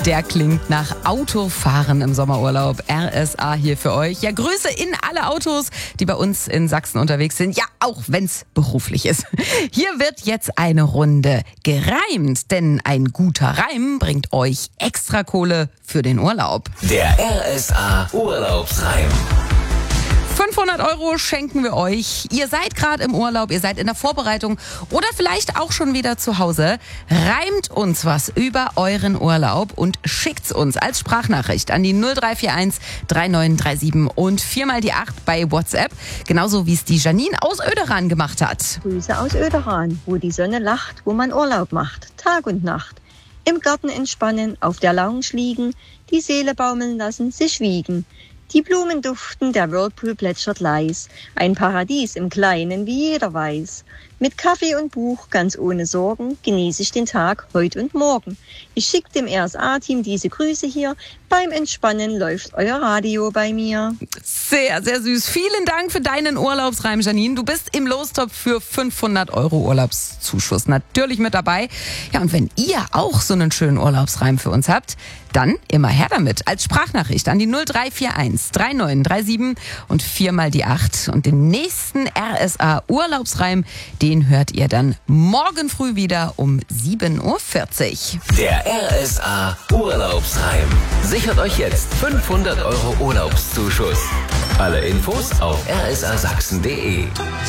Der klingt nach Autofahren im Sommerurlaub. RSA hier für euch. Ja, Grüße in alle Autos, die bei uns in Sachsen unterwegs sind. Ja, auch wenn's beruflich ist. Hier wird jetzt eine Runde gereimt, denn ein guter Reim bringt euch extra Kohle für den Urlaub. Der RSA Urlaubsreim. 500 € schenken wir euch. Ihr seid gerade im Urlaub, ihr seid in der Vorbereitung oder vielleicht auch schon wieder zu Hause. Reimt uns was über euren Urlaub und schickt's uns als Sprachnachricht an die 0341 3937 und 4x8 bei WhatsApp. Genauso wie es die Janine aus Oederan gemacht hat. Grüße aus Oederan, wo die Sonne lacht, wo man Urlaub macht, Tag und Nacht. Im Garten entspannen, auf der Lounge liegen, die Seele baumeln lassen, sich wiegen. Die Blumen duften, der Whirlpool plätschert leis. Ein Paradies im Kleinen, wie jeder weiß. Mit Kaffee und Buch, ganz ohne Sorgen, genieße ich den Tag heute und morgen. Ich schicke dem RSA-Team diese Grüße hier. Beim Entspannen läuft euer Radio bei mir. Sehr, sehr süß. Vielen Dank für deinen Urlaubsreim, Janine. Du bist im Lostopf für 500 € Urlaubszuschuss natürlich mit dabei. Ja, und wenn ihr auch so einen schönen Urlaubsreim für uns habt, dann immer her damit. Als Sprachnachricht an die 0341 3937 und 4x8. Und den nächsten RSA Urlaubsreim, den hört ihr dann morgen früh wieder um 7:40 Uhr. Der RSA Urlaubsreim. Sichert euch jetzt 500 € Urlaubszuschuss. Alle Infos auf rsasachsen.de.